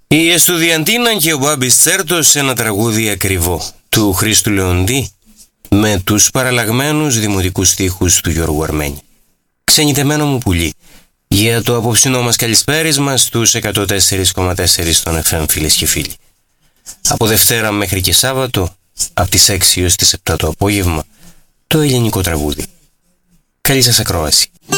Η Εστουδιαντίνα και ο Μπάμπης Τσέρτος, ένα τραγούδι ακριβό του Χρήστου Λεοντή με τους παραλλαγμένους δημοτικούς στίχους του Γιώργου Αρμένη. Ξενιτεμένο μου πουλί, για το απόψινό μας καλησπέρισμα στους 104,4 των FM, φίλες και φίλοι. Από Δευτέρα μέχρι και Σάββατο, από τις 6 έως τις 7 το απόγευμα, το ελληνικό τραγούδι. Καλή σας ακρόαση.